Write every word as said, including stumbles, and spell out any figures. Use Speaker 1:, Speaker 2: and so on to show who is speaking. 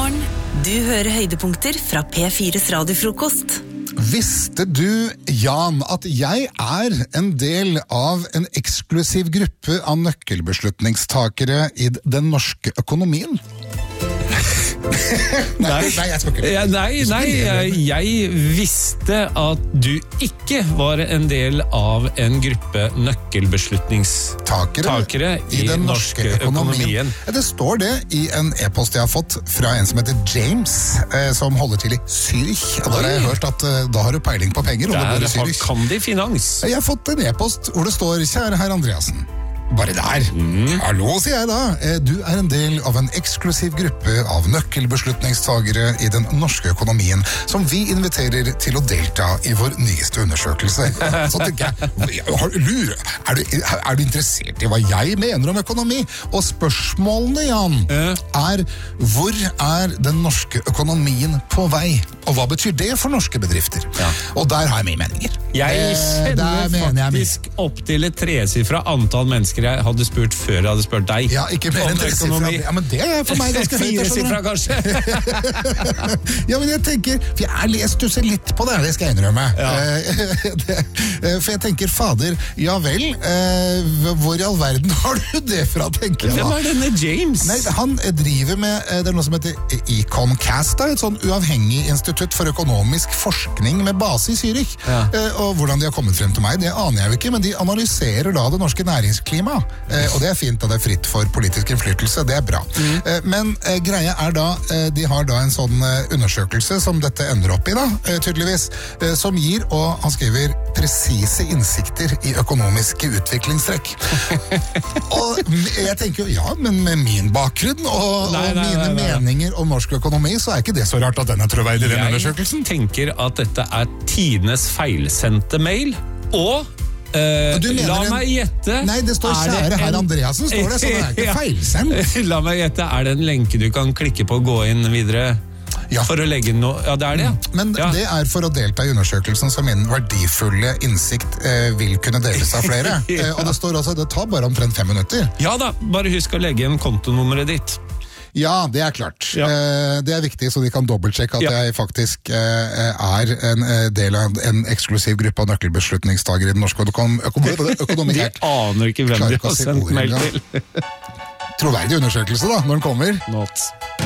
Speaker 1: morgen. Du hører høydepunkter fra P fire's radiofrokost.
Speaker 2: Visste du, Jan, at jeg er en del av en eksklusiv gruppe av nøkkelbeslutningstakere i den norske økonomien?
Speaker 3: Nei,
Speaker 2: nei, jeg skal ikke.
Speaker 3: Ja, nei, nei, jeg, jeg visste at du ikke var en del av en gruppe nøkkelbeslutningstakere i, i den norske, norske økonomien. økonomien.
Speaker 2: Det står det i en e-post jeg har fått fra en som heter James, eh, som holder til i Zürich. Og der har jeg hørt at eh, da har du peiling på penger.
Speaker 3: Der
Speaker 2: det
Speaker 3: har, kan de finans.
Speaker 2: Jeg har fått en e-post hvor det står, kjære herr Andreasen. Bare der. Mm. Hallo, sier jeg da. Du er en del av en eksklusiv gruppe av nøkkelbeslutningstagere i den norske økonomien, som vi inviterer til å delta i vår nyeste undersøkelse. Så tenker jeg, lurer, er du, er du interessert i hva jeg mener om økonomi? Og spørsmålene, Jan, er hvor er den norske økonomien på vei? Og hva betyr det for norske bedrifter? Ja. Og der har jeg mye meninger.
Speaker 3: Jeg kjenner faktisk jeg opp til et tresifra antall mennesker jeg hadde spurt før jeg hadde spurt deg.
Speaker 2: Ja, ikke mer enn tresifra. Ja, men det er for meg ganske høyt.
Speaker 3: Firesifra, kanskje.
Speaker 2: Ja, men jeg tenker, for jeg har lest du ser litt på det, det skal jeg innrømme. Ja. For jeg tenker, fader, ja vel, hvor i all verden har du det fra, tenker jeg da?
Speaker 3: Hvem er denne James?
Speaker 2: Nei, han driver med, det er noe som heter Econcast, et sånn uavhengig institutt for økonomisk forskning med base i Zürich. Ja. Og hvordan de har kommet frem til meg, det aner jeg jo ikke, men de analyserer da det norske næringsklima. Eh, og det er fint at det er fritt for politisk innflytelse, det er bra. Mm. Eh, men eh, greia er da, eh, de har da en sånn eh, undersøkelse som dette ender opp i da, eh, tydeligvis, eh, som gir, og han skriver, presise innsikter i økonomiske utviklingstrekk. Og jeg tenker jo, ja, men med min bakgrunn og, nei, nei, og mine nei, nei, nei. meninger om norsk økonomi, så er ikke det så rart at den er troverdig, den undersøkelsen.
Speaker 3: Jeg tenker at dette er tidenes feilsendte mail, og Uh, la en... meg gjette.
Speaker 2: Nei, det står kjære herr Andreasen, står det, så det er ikke feilsendt.
Speaker 3: La meg gjette, er det en lenke du kan klikke på og gå inn videre? Ja. For å legge noe, ja det er det ja.
Speaker 2: Men ja. Det er for å delta i undersøkelsen som min verdifulle innsikt eh, vil kunne deles av flere. Ja. eh, Og det står også, det tar bare omtrent fem minutter.
Speaker 3: Ja da, bare husk å legge inn kontonummeret ditt.
Speaker 2: Ja, det er klart. Ja. Eh, det er viktig, så de kan dobbeltsjekke at ja. jeg faktisk eh, er en eh, del av en eksklusiv gruppe av nøkkelbeslutningstagere i den norske økonomien. Økonomi.
Speaker 3: De aner ikke hvem de har sendt mail til.
Speaker 2: Troverdig undersøkelse da, når den kommer.
Speaker 3: Not.